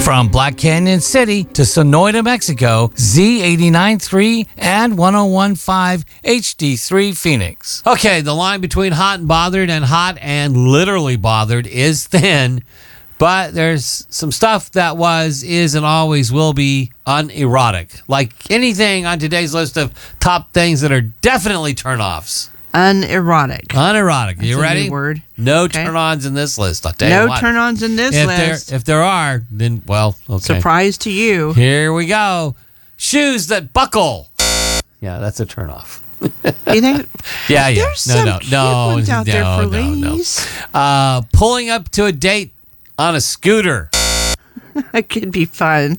From Black Canyon City to Sonoita, Mexico, Z89.3 and 101.5 HD3 Phoenix. Okay, the line between hot and literally bothered is thin, but there's some stuff that is, and always will be unerotic. Like anything on today's list of top things that are definitely turn-offs. Unerotic. Unerotic. You ready? New word. No turn-ons in this list. I'll tell you what. No turn-ons in this list. If there are, then, well, okay. Surprise to you. Here we go. Shoes that buckle. Yeah, that's a turn-off. You think? Yeah. There's some cute ones out there for ladies. Pulling up to a date on a scooter. That could be fun.